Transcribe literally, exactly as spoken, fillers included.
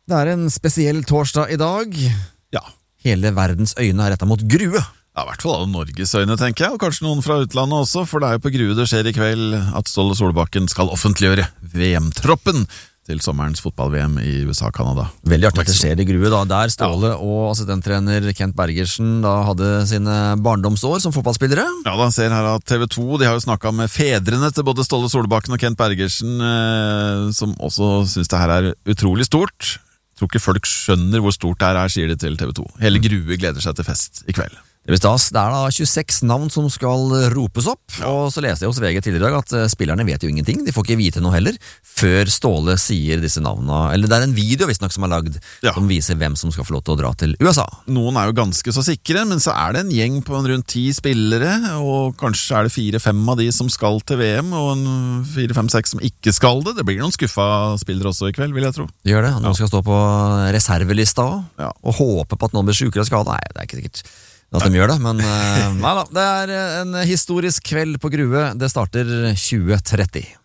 Det er en spesiell torsdag i dag. Ja. Hele verdens øyne er rettet mot Grue. Ja, i hvert fall av Norges øyne, tenker jeg, og kanskje noen fra utlandet også, for det er jo på Grue det skjer i kveld at Ståle Solbakken skal offentliggjøre V M-troppen til sommerens fotball-V M i U S A og Canada. Veldig artig at det skjer i Grue da, der Ståle ja. og assistenttrener Kent Bergersen da hadde sine barndomsår som fotballspillere. Ja, da ser her at T V to, de har jo snakket med fedrene til både Ståle Solbakken og Kent Bergersen, eh, som også synes det her er utrolig stort. Jeg tror ikke folk skjønner hvor stort det her er, sier de til T V to. Hele Grue gleder seg til fest i kveld. Det er stas. Det er da tjueseks navn som skal ropes opp, ja. Og så leste jeg hos V G tidligere i dag at spillerne vet jo ingenting, de får ikke vite noe heller, før Ståle sier disse navnene, eller det er en video visst nok som er lagd, ja. Som viser hvem som skal få lov til å dra til U S A. Noen er jo ganske så sikre, men så er det en gjeng på en rundt ti spillere, og kanskje er det fire-fem av de som skal til V M, og en fire-fem-seks som ikke skal det. Det blir noen skuffa spillere også i kveld, vil jeg tro. Det gjør det, noen ja. Skal stå på reservelista også, ja. Og håpe på at noen blir sykere og skadet. Nei, det er ikke sikkert at de gjør det, men uh, nei da, det er en historisk kveld på Grue. Det starter tjue tretti.